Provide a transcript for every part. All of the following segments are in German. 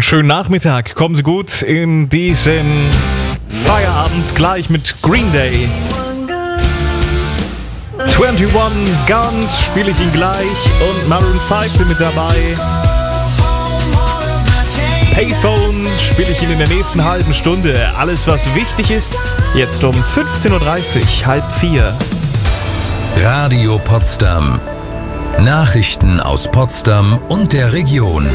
schönen Nachmittag. Kommen Sie gut in diesen Feierabend gleich mit Green Day. 21 Guns spiele ich Ihnen gleich und Maroon 5 sind mit dabei. Payphone spiele ich Ihnen in der nächsten halben Stunde. Alles, was wichtig ist, jetzt um 15.30 Uhr, 3:30. Radio Potsdam. Nachrichten aus Potsdam und der Region.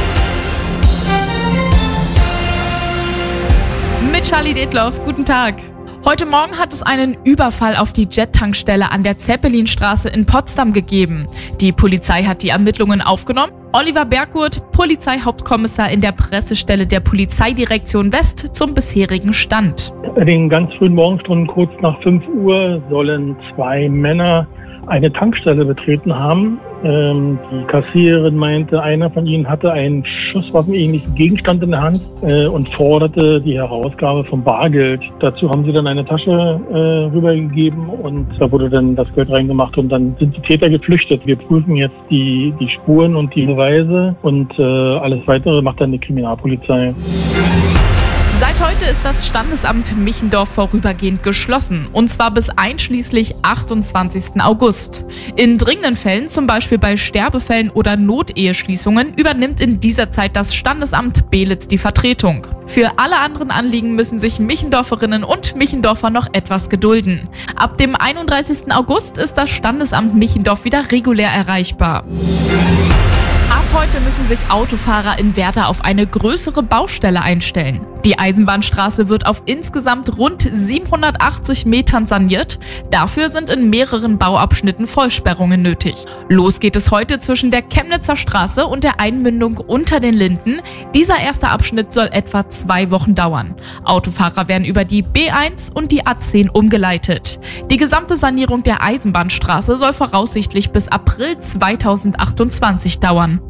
Mit Charlie Detloff, guten Tag. Heute Morgen hat es einen Überfall auf die Jet-Tankstelle an der Zeppelinstraße in Potsdam gegeben. Die Polizei hat die Ermittlungen aufgenommen. Oliver Bergurt, Polizeihauptkommissar in der Pressestelle der Polizeidirektion West zum bisherigen Stand. In den ganz frühen Morgenstunden, kurz nach 5 Uhr, sollen 2 Männer eine Tankstelle betreten haben. Die Kassiererin meinte, einer von ihnen hatte einen schusswaffenähnlichen Gegenstand in der Hand und forderte die Herausgabe von Bargeld. Dazu haben sie dann eine Tasche rübergegeben und da wurde dann das Geld reingemacht und dann sind die Täter geflüchtet. Wir prüfen jetzt die Spuren und die Beweise und alles Weitere macht dann die Kriminalpolizei. Seit heute ist das Standesamt Michendorf vorübergehend geschlossen, und zwar bis einschließlich 28. August. In dringenden Fällen, zum Beispiel bei Sterbefällen oder Noteheschließungen, übernimmt in dieser Zeit das Standesamt Beelitz die Vertretung. Für alle anderen Anliegen müssen sich Michendorferinnen und Michendorfer noch etwas gedulden. Ab dem 31. August ist das Standesamt Michendorf wieder regulär erreichbar. Ab heute müssen sich Autofahrer in Werder auf eine größere Baustelle einstellen. Die Eisenbahnstraße wird auf insgesamt rund 780 Metern saniert. Dafür sind in mehreren Bauabschnitten Vollsperrungen nötig. Los geht es heute zwischen der Chemnitzer Straße und der Einmündung unter den Linden. Dieser erste Abschnitt soll etwa 2 Wochen dauern. Autofahrer werden über die B1 und die A10 umgeleitet. Die gesamte Sanierung der Eisenbahnstraße soll voraussichtlich bis April 2028 dauern.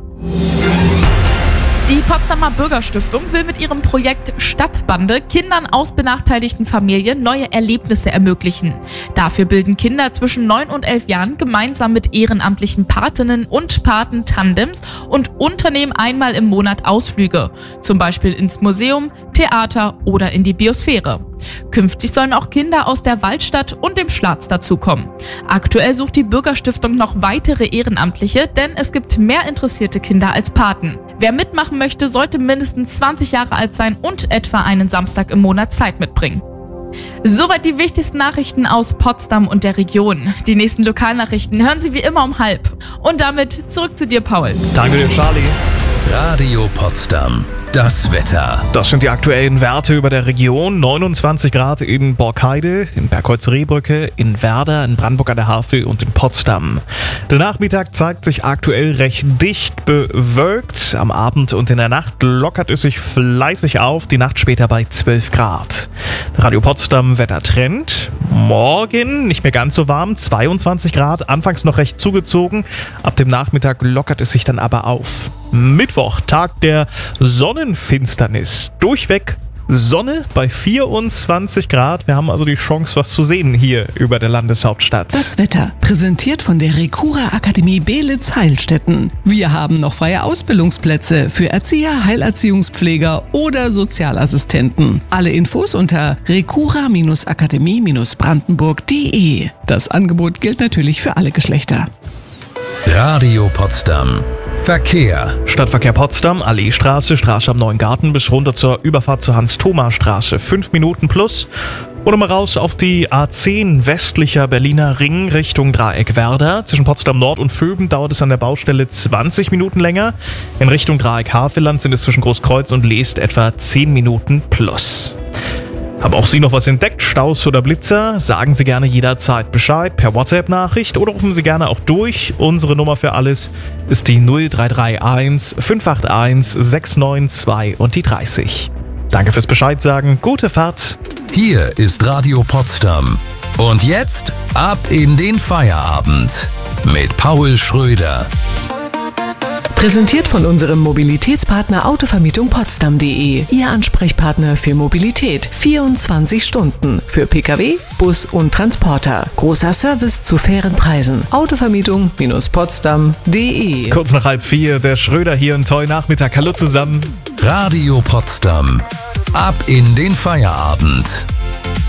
Die Potsdamer Bürgerstiftung will mit ihrem Projekt Stadtbande Kindern aus benachteiligten Familien neue Erlebnisse ermöglichen. Dafür bilden Kinder zwischen 9 und 11 Jahren gemeinsam mit ehrenamtlichen Patinnen und Paten Tandems und unternehmen einmal im Monat Ausflüge, zum Beispiel ins Museum, Theater oder in die Biosphäre. Künftig sollen auch Kinder aus der Waldstadt und dem Schlatz dazukommen. Aktuell sucht die Bürgerstiftung noch weitere Ehrenamtliche, denn es gibt mehr interessierte Kinder als Paten. Wer mitmachen möchte, sollte mindestens 20 Jahre alt sein und etwa einen Samstag im Monat Zeit mitbringen. Soweit die wichtigsten Nachrichten aus Potsdam und der Region. Die nächsten Lokalnachrichten hören Sie wie immer um 12:30. Und damit zurück zu dir, Paul. Danke dir, Charlie. Radio Potsdam. Das Wetter. Das sind die aktuellen Werte über der Region. 29 Grad in Borkheide, in Bergholz-Rehbrücke, in Werder, in Brandenburg an der Havel und in Potsdam. Der Nachmittag zeigt sich aktuell recht dicht bewölkt. Am Abend und in der Nacht lockert es sich fleißig auf. Die Nacht später bei 12 Grad. Radio Potsdam Wettertrend. Morgen nicht mehr ganz so warm, 22 Grad. Anfangs noch recht zugezogen. Ab dem Nachmittag lockert es sich dann aber auf. Mittwoch, Tag der Sonnenfinsternis. Durchweg Sonne bei 24 Grad. Wir haben also die Chance, was zu sehen hier über der Landeshauptstadt. Das Wetter, präsentiert von der Recura Akademie Beelitz-Heilstätten. Wir haben noch freie Ausbildungsplätze für Erzieher, Heilerziehungspfleger oder Sozialassistenten. Alle Infos unter recura-akademie-brandenburg.de. Das Angebot gilt natürlich für alle Geschlechter. Radio Potsdam. Verkehr. Stadtverkehr Potsdam, Alleestraße, Straße am Neuen Garten bis runter zur Überfahrt zur Hans-Thoma-Straße. 5 Minuten plus. Oder mal raus auf die A10 westlicher Berliner Ring Richtung Dreieck Werder. Zwischen Potsdam Nord und Vöben dauert es an der Baustelle 20 Minuten länger. In Richtung Dreieck Havelland sind es zwischen Großkreuz und Leest etwa 10 Minuten plus. Haben auch Sie noch was entdeckt, Staus oder Blitzer? Sagen Sie gerne jederzeit Bescheid per WhatsApp-Nachricht oder rufen Sie gerne auch durch. Unsere Nummer für alles ist die 0331 581 692 und die 30. Danke fürs Bescheid sagen, gute Fahrt. Hier ist Radio Potsdam. Und jetzt ab in den Feierabend mit Paul Schröder. Präsentiert von unserem Mobilitätspartner Autovermietung-Potsdam.de. Ihr Ansprechpartner für Mobilität. 24 Stunden. Für Pkw, Bus und Transporter. Großer Service zu fairen Preisen. Autovermietung-Potsdam.de. Kurz nach 3:30, der Schröder hier, einen tollen Nachmittag. Hallo zusammen. Radio Potsdam. Ab in den Feierabend.